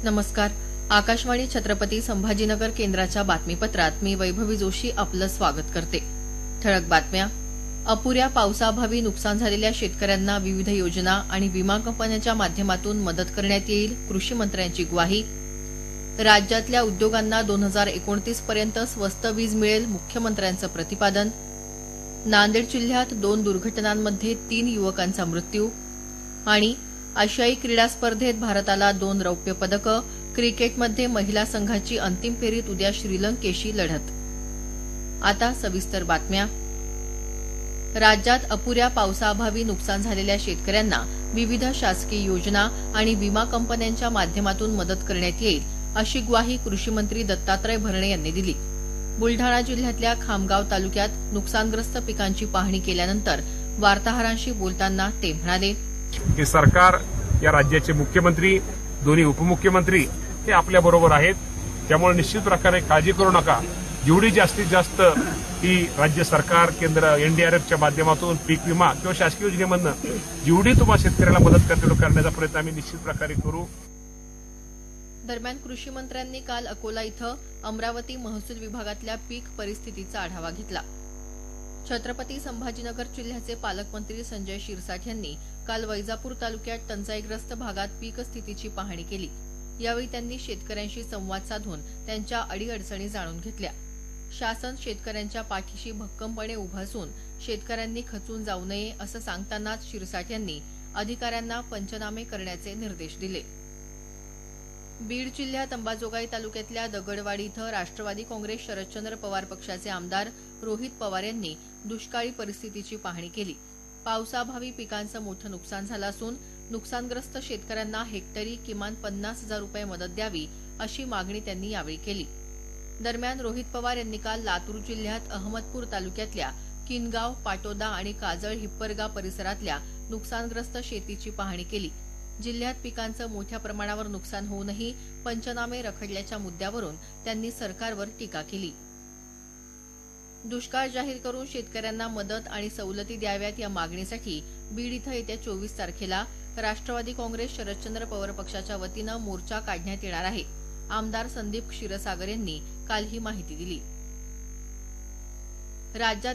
नमस्कार. आकाशवाणी छत्रपती संभाजीनगर केंद्राच्या बातमीपत्रात मी वैभवी जोशी आपलं स्वागत करते. ठळक बातम्या. अपुऱ्या पावसाअभावी नुकसान झालेल्या शेतकऱ्यांना विविध योजना आणि विमा कंपन्यांच्या माध्यमातून मदत करण्यात येईल, कृषी मंत्र्यांची ग्वाही. राज्यातल्या उद्योगांना 2029 पर्यंत स्वस्त वीज मिळेल, मुख्यमंत्र्यांचं प्रतिपादन. नांदेड जिल्ह्यात 2 दुर्घटनांमध्ये 3 युवकांचा मृत्यू. आणि आशियाई क्रीडा स्पर्धेत भारताला 2 रौप्य पदकं. क्रिकेटमध्ये महिला संघाची अंतिम फेरीत उद्या श्रीलंकेशी लढत. आता सविस्तर बातम्या. राज्यात अपुऱ्या पावसाअभावी नुकसान झालेल्या शेतकऱ्यांना विविध शासकीय योजना आणि विमा कंपन्यांच्या माध्यमातून मदत करण्यात येईल, अशी ग्वाही कृषी मंत्री दत्तात्रय भरणे यांनी दिली. बुलढाणा जिल्ह्यातल्या खामगाव तालुक्यात नुकसानग्रस्त पिकांची पाहणी केल्यानंतर वार्ताहरांशी बोलताना ते म्हणाले की सरकार, या राज्याचे मुख्यमंत्री, दोन्ही उपमुख्यमंत्री हे आपल्या बरोबर आहेत. त्यामुळे निश्चित प्रकारे काळजी करू नका. जेवढी जास्तीत जास्त ही राज्य सरकार, केंद्र एनडीआरएफच्या माध्यमातून पीक विमा किंवा शासकीय योजनेमधनं जेवढी तुम्हाला शेतकऱ्याला मदत करण्याचा प्रयत्न आम्ही निश्चित प्रकारे करू. दरम्यान कृषी मंत्र्यांनी काल अकोला इथं अमरावती महसूल विभागातल्या पीक परिस्थितीचा आढावा घेतला. छत्रपती संभाजीनगर जिल्ह्याचे पालकमंत्री संजय शिरसाट यांनी काल वैजापूर तालुक्यात टंचाईग्रस्त भागात पीक स्थितीची पाहणी केली. यावेळी त्यांनी शेतकऱ्यांशी संवाद साधून त्यांच्या अडीअडचणी जाणून घेतल्या. शासन शेतकऱ्यांच्या पाठीशी भक्कमपणे उभं असून शेतकऱ्यांनी खचून जाऊ नये असं सांगतानाच शिरसाट यांनी अधिकाऱ्यांना पंचनामे करण्याचे निर्देश दिले. बीड जिल्ह्यात अंबाजोगाई तालुक्यातल्या दगडवाडी इथं राष्ट्रवादी काँग्रेस शरदचंद्र पवार पक्षाचे आमदार रोहित पवार यांनी दुष्काळी परिस्थितीची पाहणी केली. पावसाअभावी पिकांचं मोठं नुकसान झालं असून नुकसानग्रस्त शेतकऱ्यांना हेक्टरी किमान 50,000 रुपये मदत द्यावी, अशी मागणी त्यांनी यावेळी केली. दरम्यान रोहित पवार यांनी काल लातूर जिल्ह्यात अहमदपूर तालुक्यातल्या किनगाव, पाटोदा आणि काजळ हिप्परगा परिसरातल्या नुकसानग्रस्त शेतीची पाहणी केली. जिल्ह्यात पिकांचं मोठ्या प्रमाणावर नुकसान होऊनही पंचनामे रखडल्याच्या मुद्द्यावरून त्यांनी सरकारवर टीका केली. दुष्काळ जाहीर करून शेतकऱ्यांना मदत आणि सवलती द्याव्यात या मागणीसाठी बीड इथं येत्या 24 तारखेला राष्ट्रवादी काँग्रेस शरदचंद्र पवार पक्षाच्या वतीनं मोर्चा काढण्यात येणार आहे. आमदार संदीप क्षीरसागर यांनी काल ही माहिती दिली. राज्यात